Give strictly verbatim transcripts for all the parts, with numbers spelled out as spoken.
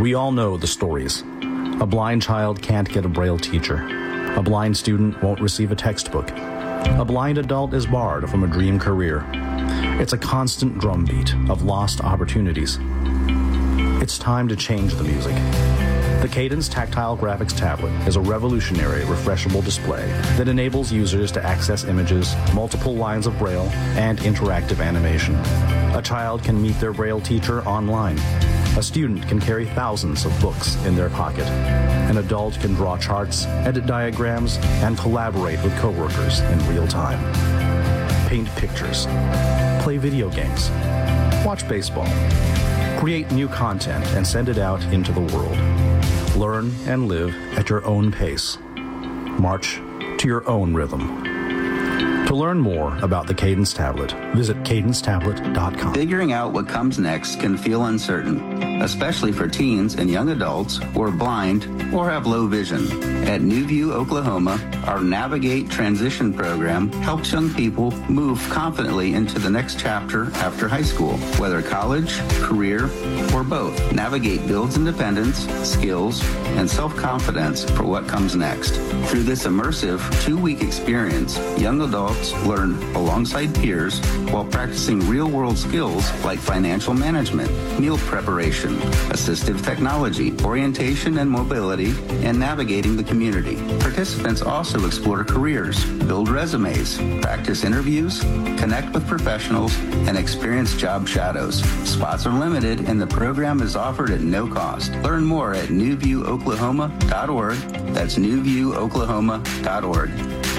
We all know the stories. A blind child can't get a Braille teacher. A blind student won't receive a textbook. A blind adult is barred from a dream career. It's a constant drumbeat of lost opportunities. It's time to change the music. The Cadence Tactile Graphics Tablet is a revolutionary refreshable display that enables users to access images, multiple lines of Braille, and interactive animation. A child can meet their Braille teacher online. A student can carry thousands of books in their pocket. An adult can draw charts, edit diagrams, and collaborate with coworkers in real time. Paint pictures. Play video games. Watch baseball. Create new content and send it out into the world. Learn and live at your own pace. March to your own rhythm. To learn more about the Cadence tablet, visit cadence tablet dot com. Figuring out what comes next can feel uncertain, especially for teens and young adults who are blind or have low vision. At New View, Oklahoma, our Navigate Transition program helps young people move confidently into the next chapter after high school, whether college, career, or both. Navigate builds independence, skills, and self-confidence for what comes next. Through this immersive two-week experience, young adults learn alongside peers while practicing real-world skills like financial management, meal preparation, assistive technology, orientation and mobility, and navigating the community. Participants also explore careers, build resumes, practice interviews, connect with professionals, and experience job shadows. Spots are limited, and the program is offered at no cost. Learn more at new view oklahoma dot org. That's new view oklahoma dot org.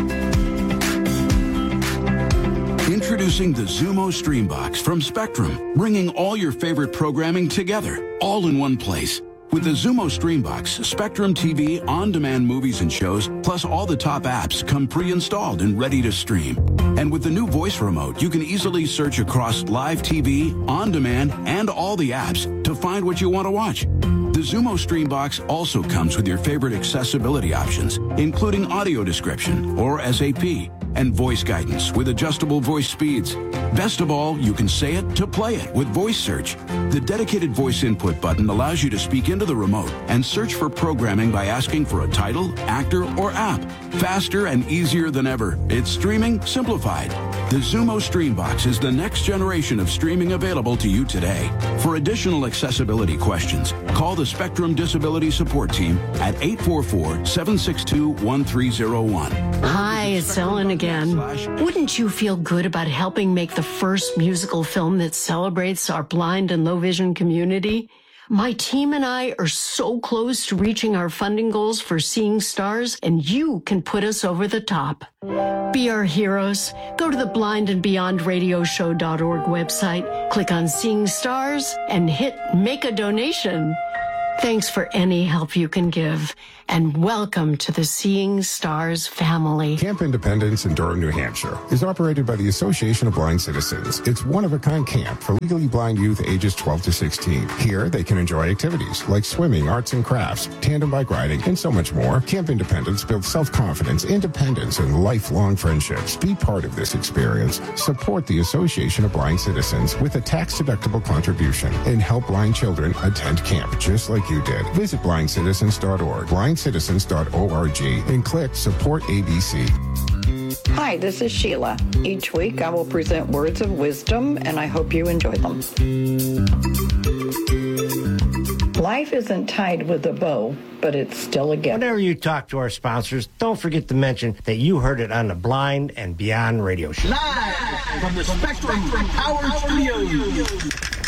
Introducing the Zumo Streambox from Spectrum, bringing all your favorite programming together, all in one place. With the Zumo Streambox, Spectrum T V on-demand movies and shows, plus all the top apps come pre-installed and ready to stream. And with the new voice remote, you can easily search across live T V, on-demand, and all the apps to find what you want to watch. The Zumo Streambox also comes with your favorite accessibility options, including audio description, or S A P, and voice guidance with adjustable voice speeds. Best of all, you can say it to play it with Voice Search. The dedicated voice input button allows you to speak into the remote and search for programming by asking for a title, actor, or app. Faster and easier than ever. It's streaming simplified. The Zumo Streambox is the next generation of streaming available to you today. For additional accessibility questions, call the Spectrum Disability Support Team at eight four four, seven six two, one three zero one. Hi, it's Ellen again. Wouldn't you feel good about helping make the first musical film that celebrates our blind and low vision community? My team and I are so close to reaching our funding goals for Seeing Stars, and you can put us over the top. Be our heroes. Go to the blind and beyond radio show dot org website, click on Seeing Stars, and hit Make a Donation. Thanks for any help you can give, and welcome to the Seeing Stars family. Camp Independence in Durham, New Hampshire is operated by the Association of Blind Citizens. It's one-of-a-kind camp for legally blind youth ages twelve to sixteen. Here, they can enjoy activities like swimming, arts and crafts, tandem bike riding, and so much more. Camp Independence builds self-confidence, independence, and lifelong friendships. Be part of this experience. Support the Association of Blind Citizens with a tax-deductible contribution and help blind children attend camp just like you did. Visit blind citizens dot org, blind citizens dot org, and click Support A B C. Hi, this is Sheila. Each week I will present words of wisdom, and I hope you enjoy them. Life isn't tied with a bow, but it's still a gift. Whenever you talk to our sponsors, don't forget to mention that you heard it on the Blind and Beyond radio show. Live from the Spectrum Power Studios.